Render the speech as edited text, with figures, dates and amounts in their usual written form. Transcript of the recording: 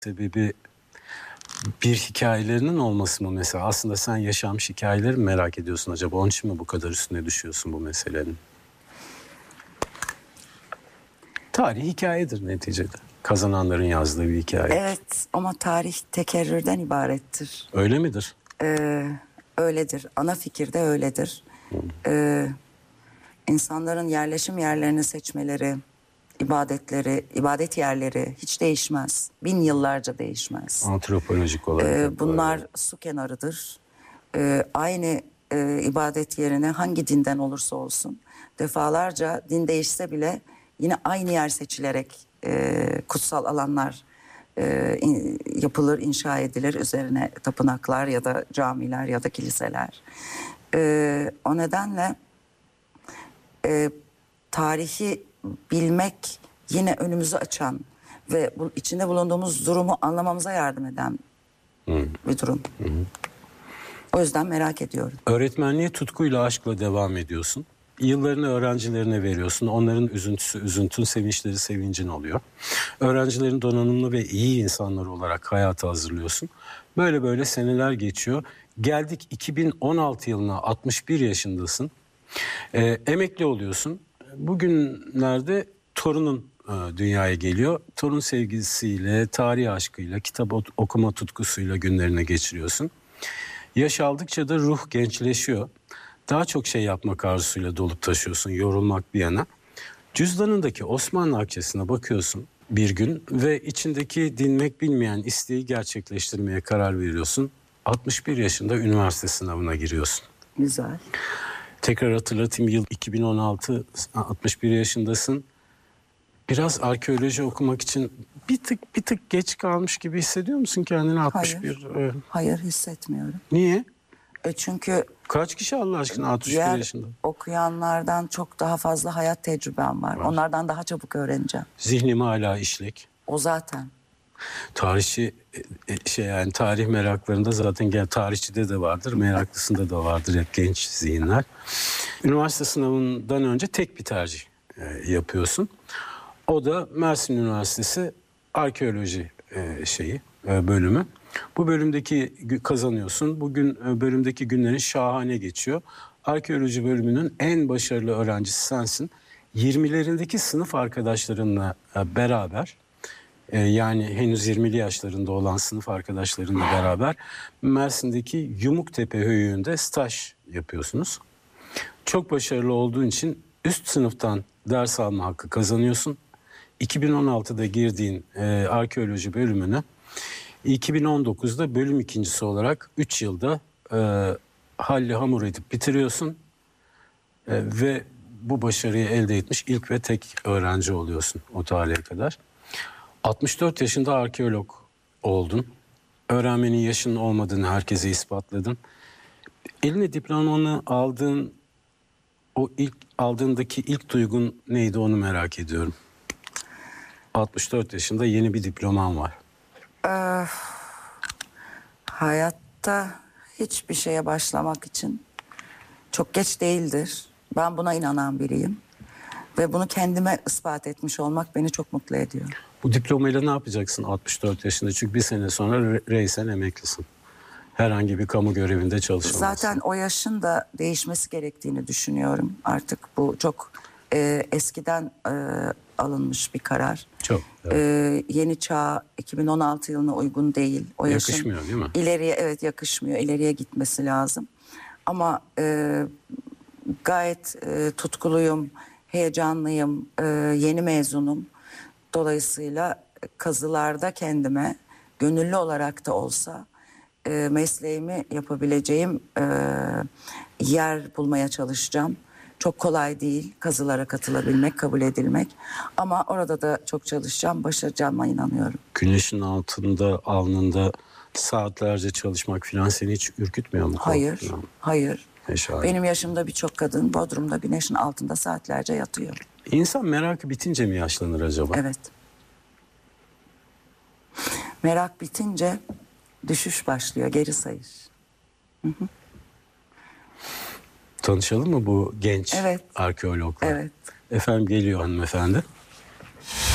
sebebi bir hikayelerinin olması mı mesela? Aslında sen yaşanmış hikayeleri mi merak ediyorsun acaba? Onun için mi bu kadar üstüne düşüyorsun bu meselenin? Tarih hikayedir neticede. Kazananların yazdığı bir hikaye. Evet ama tarih tekerrürden ibarettir. Öyle midir? Öyledir. Ana fikir de öyledir. İnsanların yerleşim yerlerini seçmeleri, ibadetleri, ibadet yerleri hiç değişmez. 1000 yıllarca değişmez. Antropolojik olarak. Bunlar su kenarıdır. Aynı ibadet yerine hangi dinden olursa olsun defalarca din değişse bile yine aynı yer seçilerek kutsal alanlar yapılır, inşa edilir. Üzerine tapınaklar ya da camiler ya da kiliseler. O nedenle tarihi bilmek yine önümüzü açan ve içinde bulunduğumuz durumu anlamamıza yardım eden bir durum. O yüzden merak ediyorum. Öğretmenliğe tutkuyla, aşkla devam ediyorsun. Yıllarını öğrencilerine veriyorsun. Onların üzüntüsü üzüntün, sevinçleri sevincin oluyor. Öğrencilerin donanımlı ve iyi insanlar olarak hayata hazırlıyorsun. Böyle böyle seneler geçiyor. Geldik 2016 yılına, 61 yaşındasın. Emekli oluyorsun. Bugünlerde torunun dünyaya geliyor. Torun sevgisiyle, tarih aşkıyla, kitap okuma tutkusuyla günlerine geçiriyorsun. Yaş aldıkça da ruh gençleşiyor. Daha çok şey yapmak arzusuyla dolup taşıyorsun, yorulmak bir yana. Cüzdanındaki Osmanlı akçesine bakıyorsun bir gün ve içindeki dinmek bilmeyen isteği gerçekleştirmeye karar veriyorsun. 61 yaşında üniversite sınavına giriyorsun. Güzel. Tekrar hatırlatayım, yıl 2016, 61 yaşındasın. Biraz arkeoloji okumak için bir tık geç kalmış gibi hissediyor musun kendini 61? Hayır hissetmiyorum. Niye? Çünkü Kaç kişi Allah aşkına 61 yaşında? Okuyanlardan çok daha fazla hayat tecrübem var. Onlardan daha çabuk öğreneceğim. Zihnim hala işlek. O zaten. Tarihçi yani tarih meraklarında zaten tarihçide de vardır, meraklısında da vardır hep genç zihinler. Üniversite sınavından önce tek bir tercih yapıyorsun. O da Mersin Üniversitesi arkeoloji bölümü. Bu bölümdeki kazanıyorsun. Bugün bölümdeki günlerin şahane geçiyor. Arkeoloji bölümünün en başarılı öğrencisi sensin. 20'lerindeki sınıf arkadaşlarınla beraber, yani henüz 20'li yaşlarında olan sınıf arkadaşlarınla beraber Mersin'deki Yumuktepe Höyüğü'nde staj yapıyorsunuz. Çok başarılı olduğun için üst sınıftan ders alma hakkı kazanıyorsun. 2016'da girdiğin arkeoloji bölümünü 2019'da bölüm ikincisi olarak 3 yılda halli hamur edip bitiriyorsun ve bu başarıyı elde etmiş ilk ve tek öğrenci oluyorsun o tarihe kadar. 64 yaşında arkeolog oldun. Öğrenmenin yaşının olmadığını herkese ispatladın. Eline diplomanı aldığın, aldığındaki ilk duygun neydi onu merak ediyorum. 64 yaşında yeni bir diploman var. Hayatta hiçbir şeye başlamak için çok geç değildir. Ben buna inanan biriyim. Ve bunu kendime ispat etmiş olmak beni çok mutlu ediyor. Bu diplomayla ne yapacaksın 64 yaşında? Çünkü bir sene sonra reysen emeklisin. Herhangi bir kamu görevinde çalışamazsın. Zaten o yaşın da değişmesi gerektiğini düşünüyorum. Artık bu çok eskiden alınmış bir karar. Çok. Evet. Yeni çağ 2016 yılına uygun değil. O yakışmıyor yaşın değil mi? İleriye yakışmıyor. İleriye gitmesi lazım. Ama gayet tutkuluyum, heyecanlıyım, yeni mezunum. Dolayısıyla kazılarda kendime gönüllü olarak da olsa mesleğimi yapabileceğim yer bulmaya çalışacağım. Çok kolay değil kazılara katılabilmek, kabul edilmek. Ama orada da çok çalışacağım, başaracağıma inanıyorum. Güneşin altında, alnında saatlerce çalışmak falan seni hiç ürkütmüyor mu? Hayır, hayır. Yaşar. Benim yaşımda birçok kadın Bodrum'da güneşin altında saatlerce yatıyor. İnsan merakı bitince mi yaşlanır acaba? Evet. Merak bitince düşüş başlıyor, geri sayış. Tanışalım mı bu genç arkeologla? Evet. Efendim geliyor hanımefendi.